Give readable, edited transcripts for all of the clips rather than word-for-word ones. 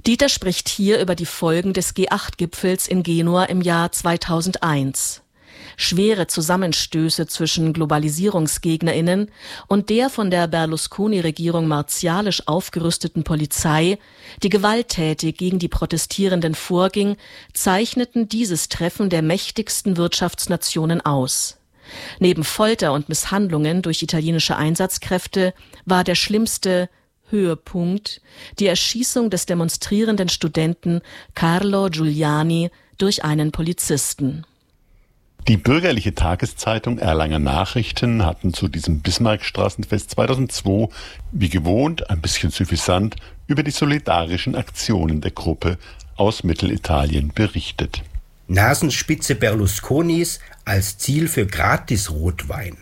Dieter spricht hier über die Folgen des G8-Gipfels in Genua im Jahr 2001. Schwere Zusammenstöße zwischen GlobalisierungsgegnerInnen und der von der Berlusconi-Regierung martialisch aufgerüsteten Polizei, die gewalttätig gegen die Protestierenden vorging, zeichneten dieses Treffen der mächtigsten Wirtschaftsnationen aus. Neben Folter und Misshandlungen durch italienische Einsatzkräfte war der schlimmste Höhepunkt die Erschießung des demonstrierenden Studenten Carlo Giuliani durch einen Polizisten. Die bürgerliche Tageszeitung Erlanger Nachrichten hatten zu diesem Bismarckstraßenfest 2002 wie gewohnt ein bisschen suffisant über die solidarischen Aktionen der Gruppe aus Mittelitalien berichtet. Nasenspitze Berlusconis als Ziel für Gratis-Rotwein.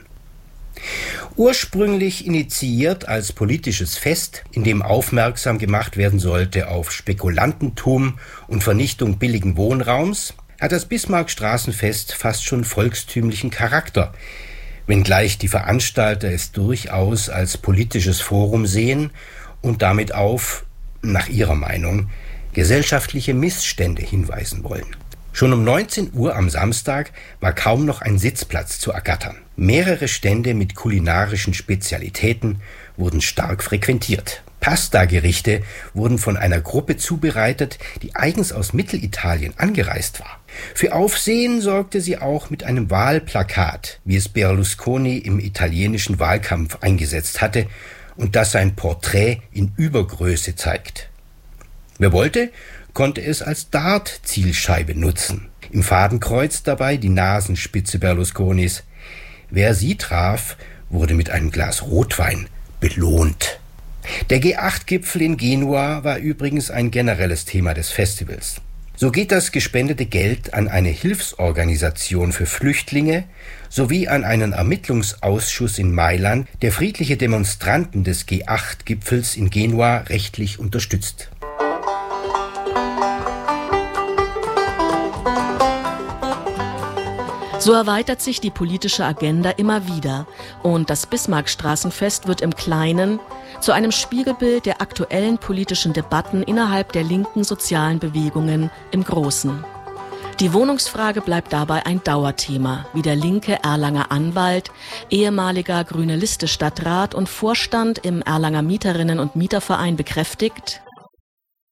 Ursprünglich initiiert als politisches Fest, in dem aufmerksam gemacht werden sollte auf Spekulantentum und Vernichtung billigen Wohnraums, hat das Bismarckstraßenfest fast schon volkstümlichen Charakter, wenngleich die Veranstalter es durchaus als politisches Forum sehen und damit auf, nach ihrer Meinung, gesellschaftliche Missstände hinweisen wollen. Schon um 19 Uhr am Samstag war kaum noch ein Sitzplatz zu ergattern. Mehrere Stände mit kulinarischen Spezialitäten wurden stark frequentiert. Pasta-Gerichte wurden von einer Gruppe zubereitet, die eigens aus Mittelitalien angereist war. Für Aufsehen sorgte sie auch mit einem Wahlplakat, wie es Berlusconi im italienischen Wahlkampf eingesetzt hatte und das sein Porträt in Übergröße zeigt. Wer wollte, konnte es als Dart-Zielscheibe nutzen. Im Fadenkreuz dabei die Nasenspitze Berlusconis. Wer sie traf, wurde mit einem Glas Rotwein belohnt. Der G8-Gipfel in Genua war übrigens ein generelles Thema des Festivals. So geht das gespendete Geld an eine Hilfsorganisation für Flüchtlinge sowie an einen Ermittlungsausschuss in Mailand, der friedliche Demonstranten des G8-Gipfels in Genua rechtlich unterstützt. So erweitert sich die politische Agenda immer wieder und das Bismarckstraßenfest wird im Kleinen zu einem Spiegelbild der aktuellen politischen Debatten innerhalb der linken sozialen Bewegungen im Großen. Die Wohnungsfrage bleibt dabei ein Dauerthema, wie der linke Erlanger Anwalt, ehemaliger Grüne Liste Stadtrat und Vorstand im Erlanger Mieterinnen- und Mieterverein bekräftigt: